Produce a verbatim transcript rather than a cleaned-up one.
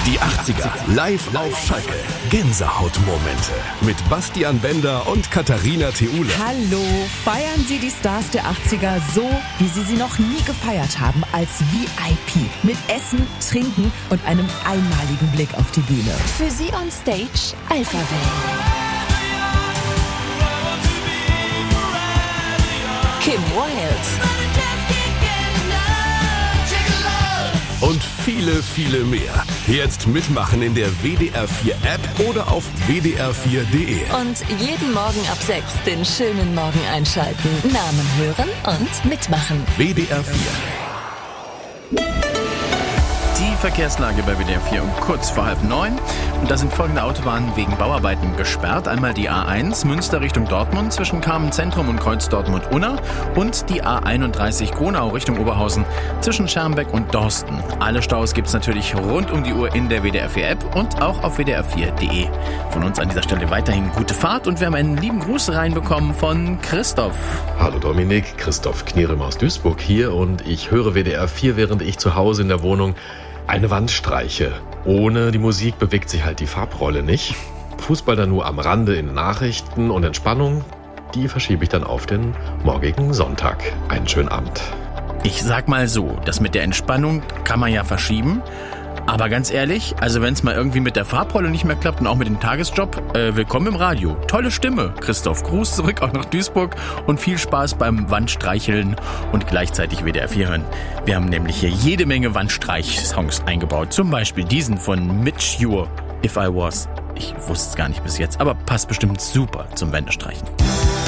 Die achtziger live auf Schalke. Gänsehautmomente mit Bastian Bender und Katharina Theule. Hallo, feiern Sie die Stars der achtziger so, wie Sie sie noch nie gefeiert haben, als V I P. Mit Essen, Trinken und einem einmaligen Blick auf die Bühne. Für Sie on Stage Alpha Wellen. Kim Wilde. Und viele, viele mehr. Jetzt mitmachen in der W D R vier App oder auf w d r vier punkt d e. Und jeden Morgen ab sechs den schönen Morgen einschalten. Namen hören und mitmachen. W D R vier. Die Verkehrslage bei W D R vier um kurz vor halb neun. Und da sind folgende Autobahnen wegen Bauarbeiten gesperrt. Einmal die A eins Münster Richtung Dortmund zwischen Carmen Zentrum und Kreuz Dortmund-Unna und die A einunddreißig Gronau Richtung Oberhausen zwischen Schermbeck und Dorsten. Alle Staus gibt's natürlich rund um die Uhr in der W D R vier App und auch auf w d r vier punkt d e. Von uns an dieser Stelle weiterhin gute Fahrt und wir haben einen lieben Gruß reinbekommen von Christoph. Hallo Dominik, Christoph Knierem aus Duisburg hier und ich höre W D R vier, während ich zu Hause in der Wohnung eine Wand streiche. Ohne die Musik bewegt sich halt die Farbrolle nicht. Fußball dann nur am Rande in Nachrichten und Entspannung, die verschiebe ich dann auf den morgigen Sonntag. Einen schönen Abend. Ich sag mal so, das mit der Entspannung kann man ja verschieben. Aber ganz ehrlich, also wenn es mal irgendwie mit der Farbrolle nicht mehr klappt und auch mit dem Tagesjob, äh, willkommen im Radio. Tolle Stimme, Christoph. Gruß zurück auch nach Duisburg und viel Spaß beim Wandstreicheln und gleichzeitig W D R vier hören. Wir haben nämlich hier jede Menge Wandstreich-Songs eingebaut. Zum Beispiel diesen von Mitch Ure, If I Was. Ich wusste es gar nicht bis jetzt, aber passt bestimmt super zum Wandestreichen.